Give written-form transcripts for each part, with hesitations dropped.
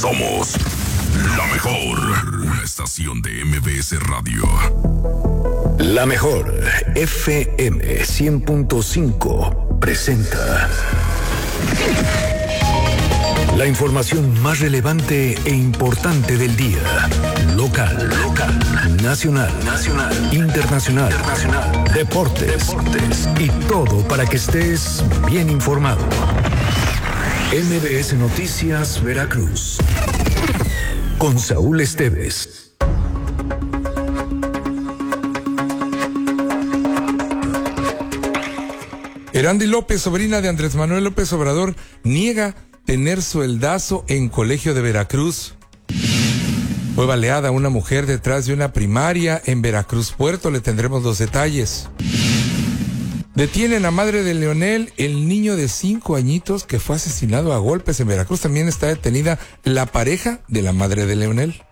Somos la mejor. Una estación de MBS Radio. La mejor FM 100.5 presenta la información más relevante e importante del día. Local, nacional, internacional, deportes y todo para que estés bien informado. MBS Noticias Veracruz con Saúl Esteves. Erandi López, sobrina de Andrés Manuel López Obrador, niega tener sueldazo en colegio de Veracruz. Fue baleada una mujer detrás de una primaria en Veracruz Puerto. Le tendremos los detalles. Detienen a madre de Leonel, el niño de 5 añitos que fue asesinado a golpes en Veracruz. También está detenida la pareja de la madre de Leonel.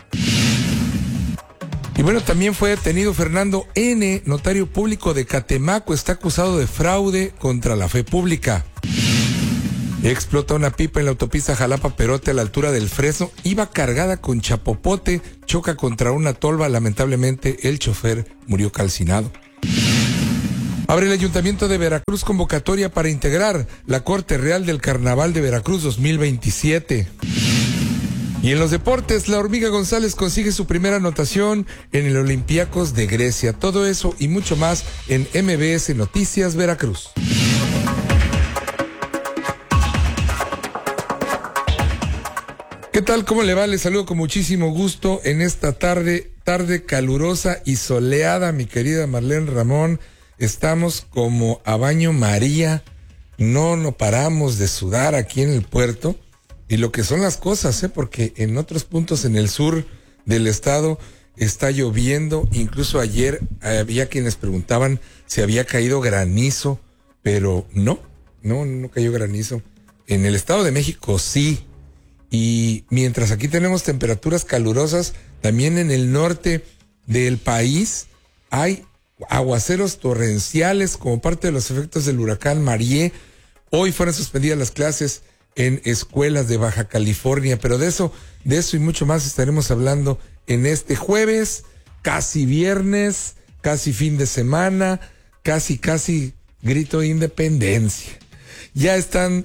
Y bueno, también fue detenido Fernando N., notario público de Catemaco. Está acusado de fraude contra la fe pública. Explota una pipa en la autopista Jalapa-Perote a la altura del Fresno. Iba cargada con chapopote, choca contra una tolva. Lamentablemente, el chofer murió calcinado. Abre el Ayuntamiento de Veracruz convocatoria para integrar la Corte Real del Carnaval de Veracruz 2027. Y en los deportes, la Hormiga González consigue su primera anotación en el Olympiacos de Grecia. Todo eso y mucho más en MBS Noticias Veracruz. ¿Qué tal? ¿Cómo le va? Les saludo con muchísimo gusto en esta tarde calurosa y soleada, mi querida Marlene Ramón. Estamos como a baño María, no paramos de sudar aquí en el puerto. Y lo que son las cosas, porque en otros puntos en el sur del estado está lloviendo. Incluso ayer había quienes preguntaban si había caído granizo, pero no cayó granizo. En el Estado de México sí. Y mientras aquí tenemos temperaturas calurosas, también en el norte del país hay aguaceros torrenciales como parte de los efectos del huracán Marié. Hoy fueron suspendidas las clases en escuelas de Baja California, pero de eso y mucho más estaremos hablando en este jueves, casi viernes, casi fin de semana, casi grito de independencia. Ya están,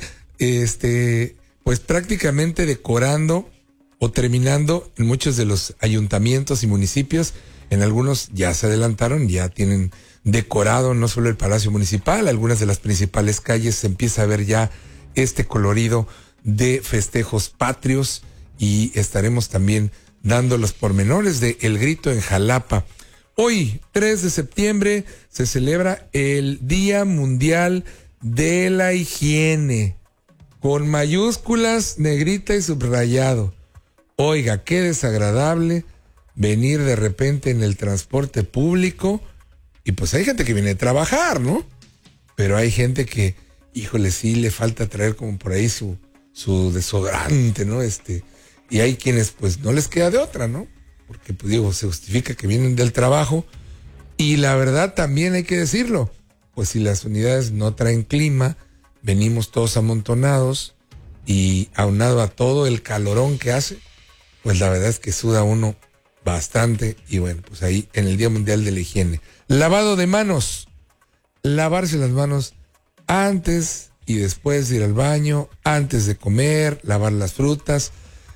pues prácticamente decorando o terminando en muchos de los ayuntamientos y municipios. En algunos ya se adelantaron, ya tienen decorado no solo el Palacio Municipal, algunas de las principales calles se empieza a ver ya este colorido de festejos patrios y estaremos también dando los pormenores de El Grito en Jalapa. Hoy, 3 de septiembre, se celebra el Día Mundial de la Higiene, con mayúsculas, negrita y subrayado. Oiga, qué desagradable venir de repente en el transporte público y pues hay gente que viene a trabajar, ¿no? Pero hay gente que, híjole, sí le falta traer como por ahí su desodorante, ¿no? Y hay quienes pues no les queda de otra, ¿no? Porque pues digo, se justifica que vienen del trabajo y la verdad también hay que decirlo, pues si las unidades no traen clima, venimos todos amontonados y aunado a todo el calorón que hace, pues la verdad es que suda uno bastante y bueno, pues ahí en el Día Mundial de la Higiene. Lavado de manos, lavarse las manos antes y después de ir al baño, antes de comer, lavar las frutas.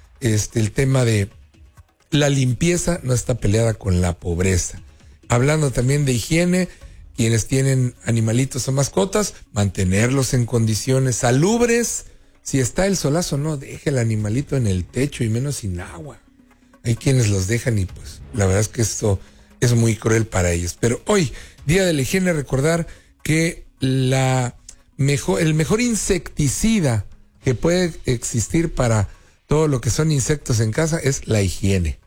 El tema de la limpieza no está peleada con la pobreza. Hablando también de higiene, quienes tienen animalitos o mascotas, mantenerlos en condiciones salubres. Si está el solazo, no deje el animalito en el techo y menos sin agua. Hay quienes los dejan y pues la verdad es que esto es muy cruel para ellos. Pero hoy, Día de la Higiene, recordar que el mejor insecticida que puede existir para todo lo que son insectos en casa es la higiene.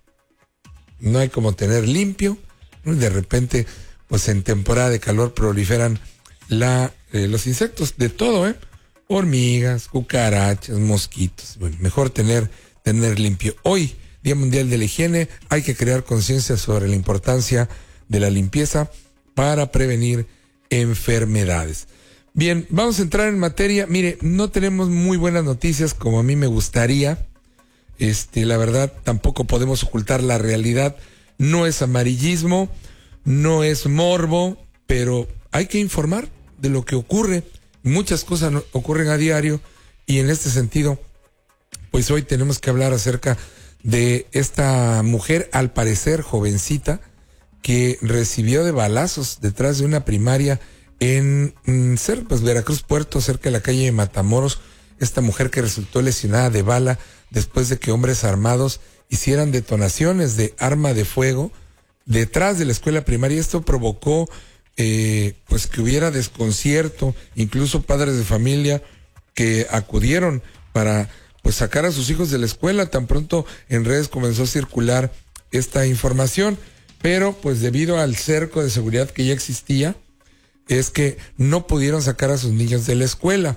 No hay como tener limpio. De repente, pues en temporada de calor proliferan los insectos de todo, hormigas, cucarachas, mosquitos. Bueno, mejor tener limpio. Hoy, Día Mundial de la Higiene, hay que crear conciencia sobre la importancia de la limpieza para prevenir enfermedades. Bien, vamos a entrar en materia. Mire, no tenemos muy buenas noticias como a mí me gustaría. La verdad, tampoco podemos ocultar la realidad. No es amarillismo, no es morbo, pero hay que informar de lo que ocurre. Muchas cosas ocurren a diario y en este sentido, pues hoy tenemos que hablar acerca de esta mujer, al parecer jovencita, que recibió de balazos detrás de una primaria en Veracruz Puerto, cerca de la calle de Matamoros. Esta mujer que resultó lesionada de bala después de que hombres armados hicieran detonaciones de arma de fuego detrás de la escuela primaria. Esto provocó pues que hubiera desconcierto, incluso padres de familia que acudieron para pues sacar a sus hijos de la escuela. Tan pronto en redes comenzó a circular esta información, pero pues debido al cerco de seguridad que ya existía, es que no pudieron sacar a sus niños de la escuela.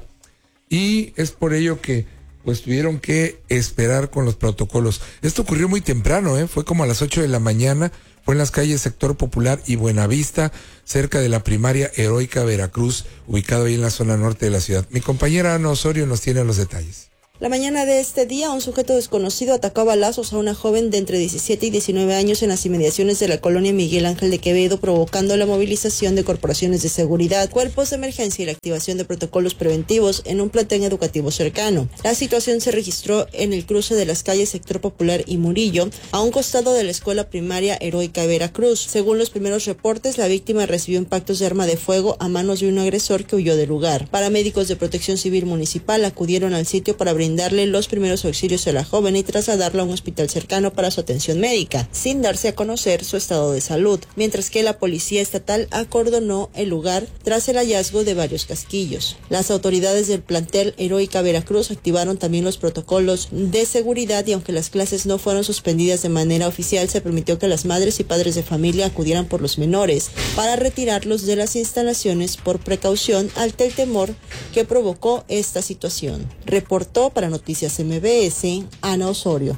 Y es por ello que pues tuvieron que esperar con los protocolos. Esto ocurrió muy temprano, fue como a las 8 de la mañana, fue en las calles Sector Popular y Buenavista, cerca de la primaria Heroica Veracruz, ubicado ahí en la zona norte de la ciudad. Mi compañera Ana Osorio nos tiene los detalles. La mañana de este día, un sujeto desconocido atacó a balazos a una joven de entre 17 y 19 años en las inmediaciones de la colonia Miguel Ángel de Quevedo, provocando la movilización de corporaciones de seguridad, cuerpos de emergencia y la activación de protocolos preventivos en un plantel educativo cercano. La situación se registró en el cruce de las calles Sector Popular y Murillo, a un costado de la escuela primaria Heroica Veracruz. Según los primeros reportes, la víctima recibió impactos de arma de fuego a manos de un agresor que huyó del lugar. Paramédicos de Protección Civil Municipal acudieron al sitio para brindarle los primeros auxilios a la joven y trasladarla a un hospital cercano para su atención médica, sin darse a conocer su estado de salud, mientras que la policía estatal acordonó el lugar tras el hallazgo de varios casquillos. Las autoridades del plantel Heroica Veracruz activaron también los protocolos de seguridad y aunque las clases no fueron suspendidas de manera oficial, se permitió que las madres y padres de familia acudieran por los menores para retirarlos de las instalaciones por precaución ante el temor que provocó esta situación. Reportó para Noticias MBS, Ana Osorio.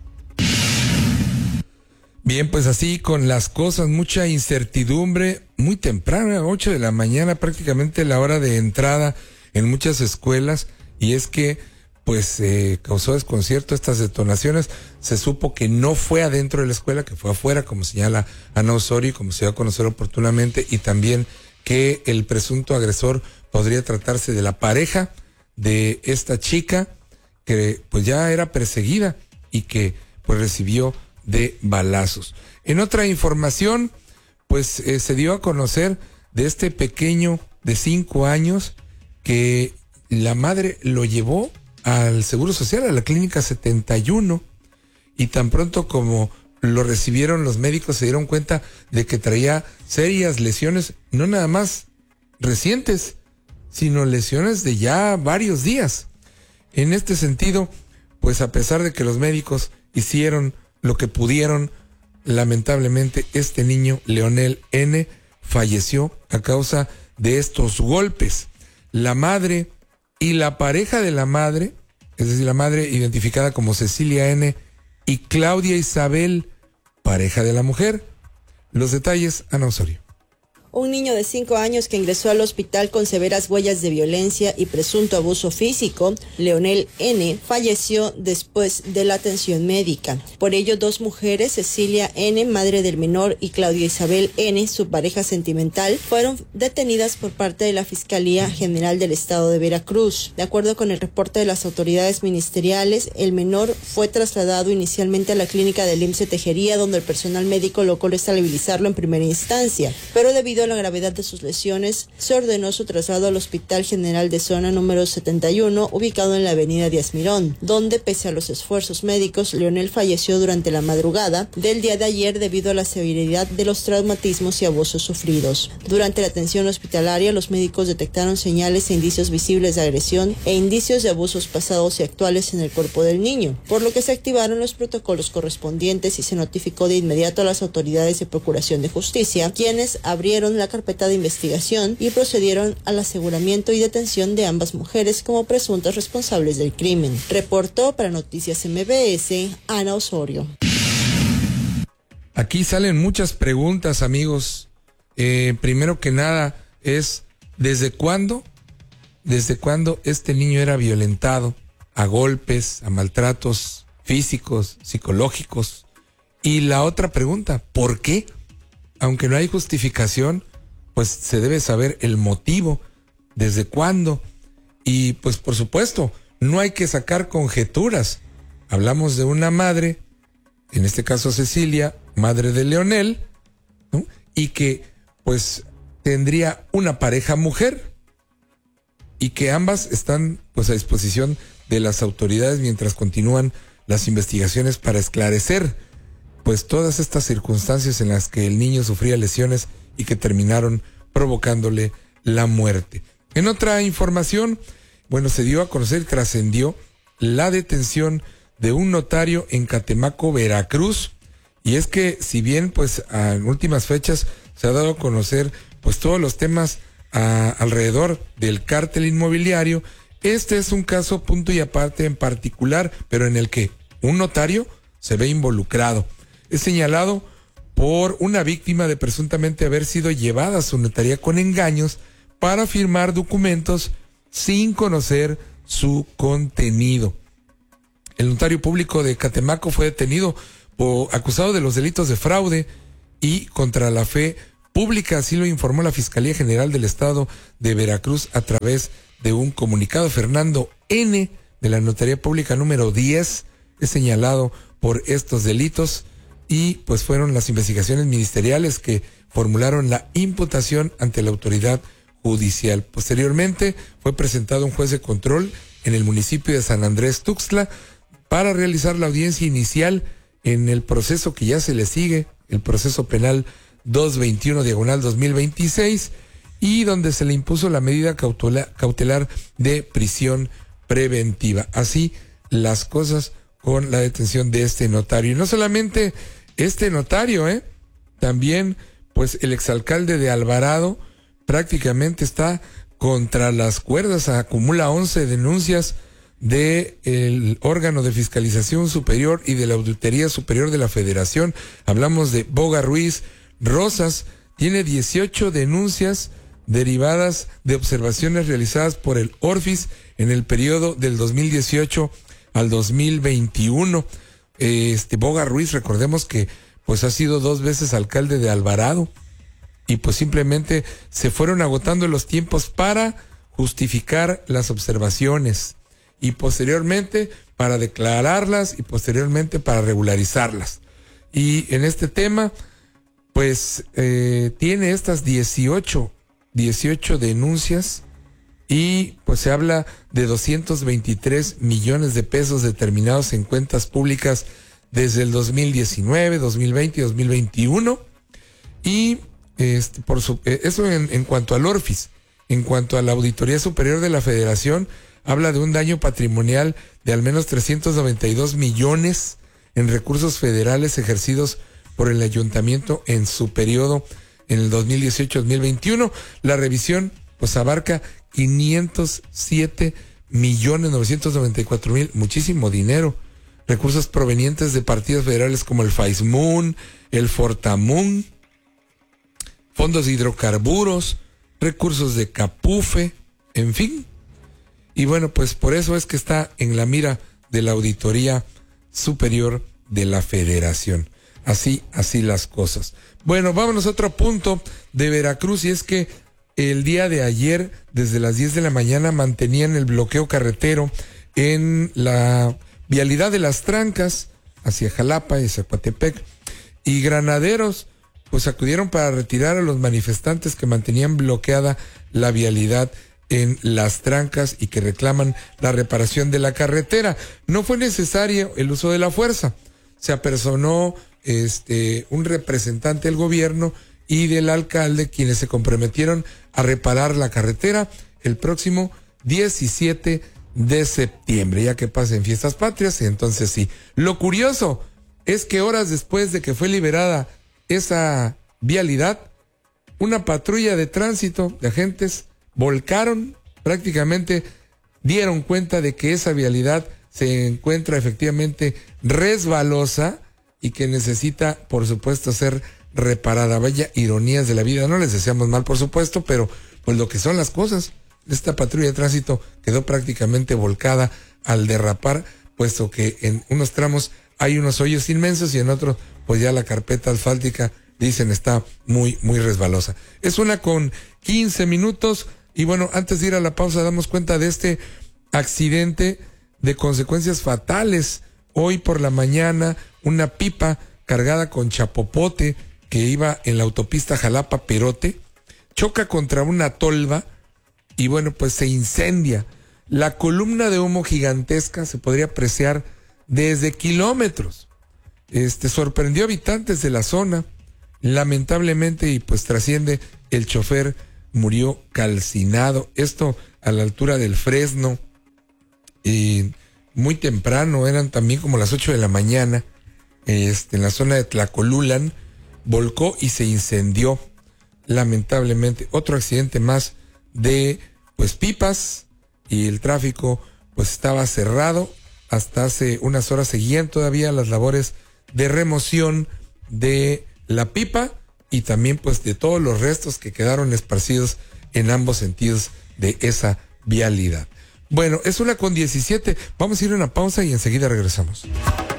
Bien, pues así con las cosas, mucha incertidumbre, muy temprano, 8 de la mañana, prácticamente la hora de entrada en muchas escuelas, y es que pues causó desconcierto estas detonaciones. Se supo que no fue adentro de la escuela, que fue afuera, como señala Ana Osorio, y como se dio a conocer oportunamente, y también que el presunto agresor podría tratarse de la pareja de esta chica, que pues ya era perseguida y que pues recibió de balazos. En otra información, pues se dio a conocer de este pequeño de 5 años que la madre lo llevó al Seguro Social, a la Clínica 71, y tan pronto como lo recibieron los médicos se dieron cuenta de que traía serias lesiones, no nada más recientes, sino lesiones de ya varios días. En este sentido, pues a pesar de que los médicos hicieron lo que pudieron, lamentablemente este niño, Leonel N., falleció a causa de estos golpes. La madre y la pareja de la madre, es decir, la madre identificada como Cecilia N. y Claudia Isabel, pareja de la mujer. Los detalles, Ana Osorio. Un niño de 5 años que ingresó al hospital con severas huellas de violencia y presunto abuso físico, Leonel N., falleció después de la atención médica. Por ello, 2 mujeres, Cecilia N., madre del menor, y Claudia Isabel N., su pareja sentimental, fueron detenidas por parte de la Fiscalía General del Estado de Veracruz. De acuerdo con el reporte de las autoridades ministeriales, el menor fue trasladado inicialmente a la clínica del IMSS Tejería, donde el personal médico logró estabilizarlo en primera instancia, pero debido a la gravedad de sus lesiones, se ordenó su traslado al Hospital General de Zona número 71, ubicado en la avenida Díaz Mirón, donde, pese a los esfuerzos médicos, Leonel falleció durante la madrugada del día de ayer debido a la severidad de los traumatismos y abusos sufridos. Durante la atención hospitalaria, los médicos detectaron señales e indicios visibles de agresión e indicios de abusos pasados y actuales en el cuerpo del niño, por lo que se activaron los protocolos correspondientes y se notificó de inmediato a las autoridades de Procuración de Justicia, quienes abrieron la carpeta de investigación y procedieron al aseguramiento y detención de ambas mujeres como presuntas responsables del crimen. Reportó para Noticias MBS, Ana Osorio. Aquí salen muchas preguntas, amigos. Primero que nada es, ¿desde cuándo este niño era violentado a golpes, a maltratos físicos, psicológicos. Y la otra pregunta, ¿por qué? Aunque no hay justificación, pues se debe saber el motivo, desde cuándo. Y pues por supuesto, no hay que sacar conjeturas. Hablamos de una madre, en este caso Cecilia, madre de Leonel, ¿no? Y que pues tendría una pareja mujer y que ambas están pues a disposición de las autoridades mientras continúan las investigaciones para esclarecer pues todas estas circunstancias en las que el niño sufría lesiones y que terminaron provocándole la muerte. En otra información, bueno, se dio a conocer y trascendió la detención de un notario en Catemaco, Veracruz. Y es que si bien pues en últimas fechas se ha dado a conocer pues todos los temas alrededor del cártel inmobiliario, este es un caso punto y aparte en particular, pero en el que un notario se ve involucrado. Es señalado por una víctima de presuntamente haber sido llevada a su notaría con engaños para firmar documentos sin conocer su contenido. El notario público de Catemaco fue detenido acusado de los delitos de fraude y contra la fe pública, así lo informó la Fiscalía General del Estado de Veracruz a través de un comunicado. Fernando N. de la Notaría Pública número 10 es señalado por estos delitos y pues fueron las investigaciones ministeriales que formularon la imputación ante la autoridad judicial. Posteriormente fue presentado un juez de control en el municipio de San Andrés Tuxtla para realizar la audiencia inicial en el proceso que ya se le sigue, el proceso penal 221/2026, y donde se le impuso la medida cautelar de prisión preventiva. Así las cosas con la detención de este notario. Y no solamente este notario, también pues el exalcalde de Alvarado prácticamente está contra las cuerdas, acumula 11 denuncias del órgano de fiscalización superior y de la Auditoría Superior de la Federación. Hablamos de Boga Ruiz Rosas, tiene 18 denuncias derivadas de observaciones realizadas por el ORFIS en el periodo del 2018 al 2021. Boga Ruiz, recordemos que pues ha sido 2 veces alcalde de Alvarado y pues simplemente se fueron agotando los tiempos para justificar las observaciones y posteriormente para declararlas y posteriormente para regularizarlas. Y en este tema, pues tiene estas 18 denuncias y pues se habla de 223 millones de pesos determinados en cuentas públicas desde el 2019, 2020 y 2021. Y eso en cuanto al ORFIS. En cuanto a la Auditoría Superior de la Federación, habla de un daño patrimonial de al menos 392 millones en recursos federales ejercidos por el ayuntamiento en su periodo en el 2018-2021. La revisión pues abarca 507.994.000, muchísimo dinero. Recursos provenientes de partidos federales como el FAISMUN, el Fortamun, fondos de hidrocarburos, recursos de Capufe, en fin. Y bueno, pues por eso es que está en la mira de la Auditoría Superior de la Federación. Así las cosas. Bueno, vámonos a otro punto de Veracruz, y es que el día de ayer, desde las 10 de la mañana, mantenían el bloqueo carretero en la vialidad de Las Trancas, hacia Jalapa y Zacatepec, y granaderos pues acudieron para retirar a los manifestantes que mantenían bloqueada la vialidad en Las Trancas y que reclaman la reparación de la carretera. No fue necesario el uso de la fuerza. Se apersonó un representante del gobierno y del alcalde, quienes se comprometieron a reparar la carretera el próximo 17 de septiembre, ya que pasen fiestas patrias, y entonces sí. Lo curioso es que horas después de que fue liberada esa vialidad, una patrulla de tránsito de agentes volcaron, prácticamente dieron cuenta de que esa vialidad se encuentra efectivamente resbalosa y que necesita, por supuesto, ser reparada. Vaya ironías de la vida. No les deseamos mal, por supuesto, pero pues lo que son las cosas. Esta patrulla de tránsito quedó prácticamente volcada al derrapar puesto que en unos tramos hay unos hoyos inmensos y en otros pues ya la carpeta asfáltica, dicen, está muy, muy resbalosa. Es 1:15 y bueno, antes de ir a la pausa damos cuenta de este accidente de consecuencias fatales. Hoy por la mañana, una pipa cargada con chapopote que iba en la autopista Jalapa-Perote choca contra una tolva y bueno, pues se incendia. La columna de humo gigantesca se podría apreciar desde kilómetros. Sorprendió a habitantes de la zona, lamentablemente, y pues trasciende, el chofer murió calcinado. Esto a la altura del Fresno, muy temprano, eran también como las 8 de la mañana, en la zona de Tlacolulan, volcó y se incendió. Lamentablemente, otro accidente más de pues pipas, y el tráfico pues estaba cerrado. Hasta hace unas horas seguían todavía las labores de remoción de la pipa y también pues de todos los restos que quedaron esparcidos en ambos sentidos de esa vialidad. Bueno, es 1:17. Vamos a ir a una pausa y enseguida regresamos.